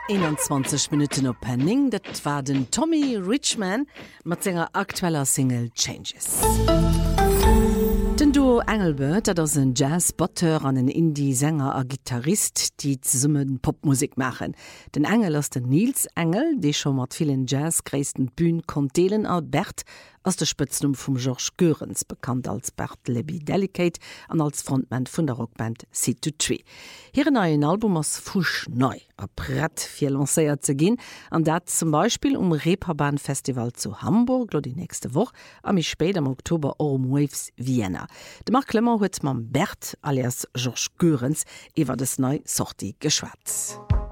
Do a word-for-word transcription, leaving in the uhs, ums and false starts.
einundzwanzig Minuten Opening, dat war den Tommy Richman mat senger aktueller Single Changes. Den Duo Engelbert, dat ass een Jazzbotter an en Indie-Sänger a Gitarrist, die summen Popmusik machen. Den Engel ass den Nils Engel, déi schon mat vielen Jazzgréisten Bühn kon deelen a Bert, ass der Spëtznum vum George Görens, bekannt als Bert Lebby Delicate an als Frontman vun der Rockband C two Tree. Hier neuen Album ass fusch neu, a Brett fir lacéiert ze ginn, an dat zum Beispiel um Reeperbahn Festival zu Hamburg, lo die nächste Woche, a mich spät am Oktober Aurum Waves Vienna. De Mark Klemmer huet mam Bert alias George Görens iwwer des neu Sorti geschwatz.